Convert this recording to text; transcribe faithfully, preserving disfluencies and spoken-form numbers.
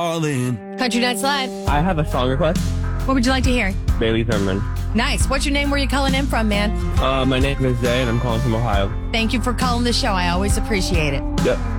darling. Country Nights Live. I have a song request. What would you like to hear? Bailey Thurman. Nice. What's your name? Where you calling in from, man? Uh, my name is Zay, and I'm calling from Ohio. Thank you for calling the show. I always appreciate it. Yep.